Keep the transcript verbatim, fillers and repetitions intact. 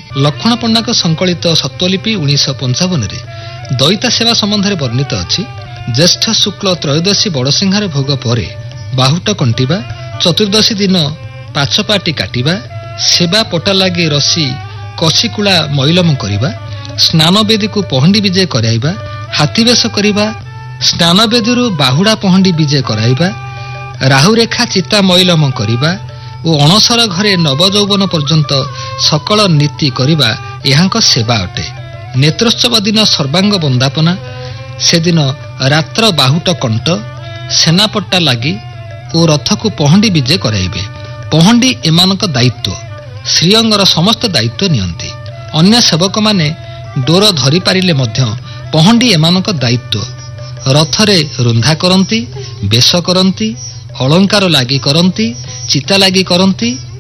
ଲକ୍ଷ୍ମଣ ପଣ୍ଡାଙ୍କ ସଂକଳିତ ସତ୍ତ୍ୱଲିପି ଉଣେଇଶହ ପଞ୍ଚାବନରେ ଦଇତା ସେବା ସମ୍ବନ୍ଧରେ ବର୍ଣ୍ଣିତ ଅଛି। ଜ୍ୟେଷ୍ଠ ଶୁକ୍ଳ ତ୍ରୟୋଦଶୀ ବଡ଼ସିଂହାର ଭୋଗ ପରେ ବାହୁଟ କଣ୍ଟିବା, ଚତୁର୍ଦ୍ଦଶୀ ଦିନ ପାଛପାଟି କାଟିବା, ସେବା ପଟା ଲାଗି ରସି କଷିକୁଳା ମଇଲମ କରିବା, ସ୍ନାନବେଦୀକୁ ପହଣ୍ଡି ବିଜେ କରାଇବା, ହାତୀବେଶ କରିବା, ସ୍ନାନବେଦୀରୁ ବାହୁଡ଼ା ପହଣ୍ଡି ବିଜେ କରାଇବା, ରାହୁରେଖା ଚିତା ମଇଲମ କରିବା ଓ ଅଣସର ଘରେ ନବଯୌବନ ପର୍ଯ୍ୟନ୍ତ ସକଳ ନୀତି କରିବା ଏହାଙ୍କ ସେବା ଅଟେ। ନେତ୍ରୋତ୍ସବ ଦିନ ସର୍ବାଙ୍ଗ ବନ୍ଦାପନା, ସେଦିନ ରାତ୍ର ବାହୁଟ କଣ୍ଟ, ସେନାପଟା ଲାଗି ଓ ରଥକୁ ପହଣ୍ଡି ବିଜେ କରାଇବେ। ପହଣ୍ଡି ଏମାନଙ୍କ ଦାୟିତ୍ୱ। ଶ୍ରୀଅଙ୍ଗର ସମସ୍ତ ଦାୟିତ୍ୱ ନିଅନ୍ତି। ଅନ୍ୟ ସେବକମାନେ ଡୋର ଧରିପାରିଲେ ମଧ୍ୟ ପହଣ୍ଡି ଏମାନଙ୍କ ଦାୟିତ୍ୱ। ରଥରେ ରୁନ୍ଧା କରନ୍ତି, ବେଶ କରନ୍ତି, ଅଳଙ୍କାର ଲାଗି କରନ୍ତି, ଚିତା ଲାଗି କରନ୍ତି